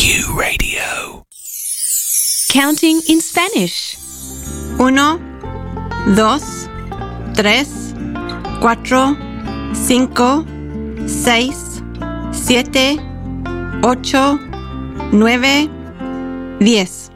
Q Radio. Counting in Spanish. 1, 2, 3, 4, 5, 6, 7, 8, 9, 10.